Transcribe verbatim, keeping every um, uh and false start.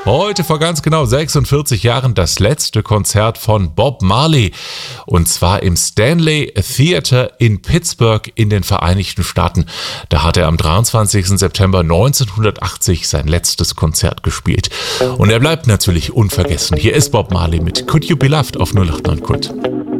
Heute vor ganz genau sechsundvierzig Jahren das letzte Konzert von Bob Marley. Und zwar im Stanley Theater in Pittsburgh in den Vereinigten Staaten. Da hat er am dreiundzwanzigsten September neunzehnhundertachtzig sein letztes Konzert gespielt. Und er bleibt natürlich unvergessen. Hier ist Bob Marley mit Could You Be Loved auf null acht neun Kult.